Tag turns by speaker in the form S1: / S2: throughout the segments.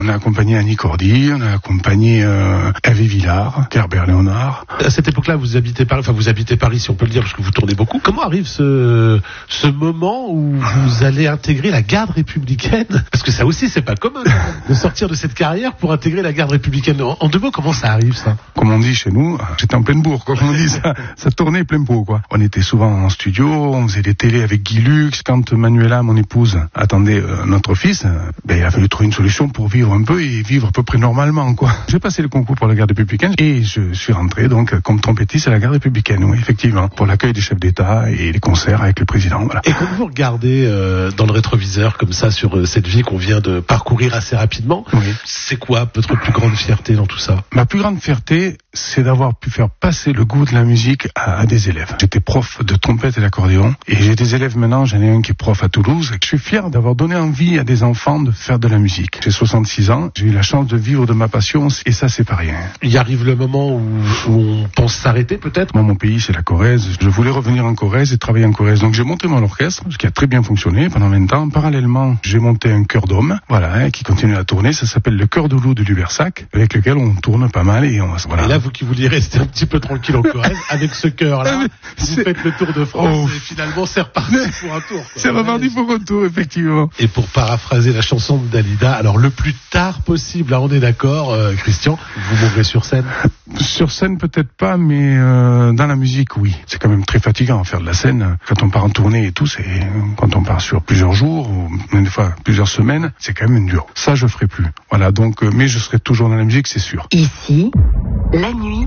S1: On a accompagné Annie Cordy, on a accompagné Hervé Villard, Herbert Léonard.
S2: À cette époque-là, vous habitez Paris, si on peut le dire, parce que vous tournez beaucoup. Comment arrive ce moment où vous allez intégrer la garde républicaine? Parce que ça aussi, c'est pas commun de sortir de cette carrière pour intégrer la garde républicaine. En 2 mots, comment ça arrive, ça?
S1: Comme on dit chez nous, j'étais en pleine bourre, quoi. Comme on dit, ça tournait plein pot, quoi. On était souvent en studio, on faisait des télés avec Guy Lux. Quand Manuela, mon épouse, attendait notre fils, il a fallu trouver une solution pour vivre un peu et vivre à peu près normalement, quoi. J'ai passé le concours pour la garde républicaine et je suis rentré donc comme trompettiste à la garde républicaine, oui, effectivement, pour l'accueil des chefs d'État et les concerts avec le président, voilà.
S2: Et quand vous regardez dans le rétroviseur comme ça sur cette vie qu'on vient de parcourir assez rapidement, oui, c'est quoi votre plus grande fierté dans tout ça? Ma plus grande fierté, c'est d'avoir pu faire passer le goût de la musique à des élèves. J'étais prof de trompette et d'accordéon et j'ai des élèves maintenant, j'en ai un qui est prof à Toulouse. Je suis fier d'avoir donné envie à des enfants de faire de la musique. J'ai 66 ans, j'ai eu la chance de vivre de ma passion et ça c'est pas rien. Il arrive le moment où on pense s'arrêter peut-être? Moi, mon pays c'est la Corrèze. Je voulais revenir en Corrèze et travailler en Corrèze. Donc j'ai monté mon orchestre, ce qui a très bien fonctionné pendant 20 ans. Parallèlement, j'ai monté un chœur d'hommes, qui continue à tourner. Ça s'appelle le Chœur de Loup de Lubersac, avec lequel on tourne pas mal et voilà. Et là, vous qui vouliez rester un petit peu tranquille en Corrèze, avec ce chœur-là, vous faites le tour de France et finalement c'est reparti pour un tour, quoi. C'est reparti pour un tour, effectivement. Et pour paraphraser la chanson de Dalida, alors le plus tard possible, là on est d'accord, Christian, vous mourrez sur scène? Sur scène peut-être pas, mais dans la musique oui. C'est quand même très fatigant faire de la scène. Quand on part en tournée et tout, quand on part sur plusieurs jours ou même des fois plusieurs semaines, c'est quand même dur. Ça je ferai plus. Voilà, donc mais je serai toujours dans la musique, c'est sûr.
S3: Ici, la nuit,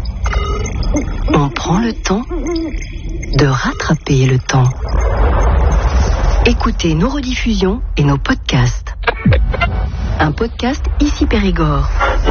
S3: on prend le temps de rattraper le temps. Écoutez nos rediffusions et nos podcasts. Un podcast Ici Périgord.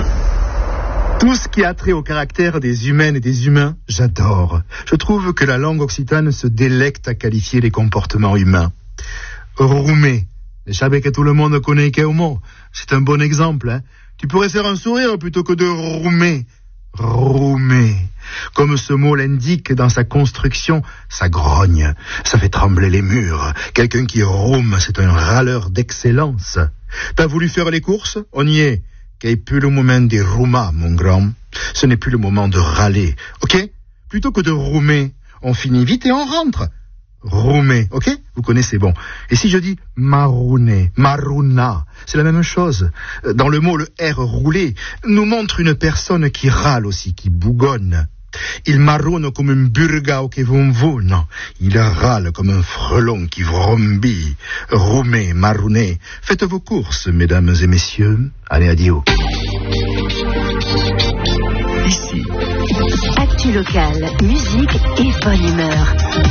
S4: Tout ce qui a trait au caractère des humaines et des humains, j'adore. Je trouve que la langue occitane se délecte à qualifier les comportements humains. Roumer. Je savais que tout le monde connaît quel mot. C'est un bon exemple, hein. Tu pourrais faire un sourire plutôt que de roumer. Roumer. Comme ce mot l'indique dans sa construction, ça grogne, ça fait trembler les murs. Quelqu'un qui roume, c'est un râleur d'excellence. T'as voulu faire les courses? On y est. Qu'est plus le moment des roumas, mon grand. Ce n'est plus le moment de râler, ok? Plutôt que de roumer, on finit vite et on rentre. Roumer, ok? Vous connaissez, bon. Et si je dis marouner, marouna, c'est la même chose. Dans le mot, le R roulé nous montre une personne qui râle aussi, qui bougonne. Il marronne comme un burgao qui non. Il râle comme un frelon qui vrombit. Roumer, marouner. Faites vos courses, mesdames et messieurs. Allez, adieu.
S3: Ici. Actu locale, musique et bonne humeur.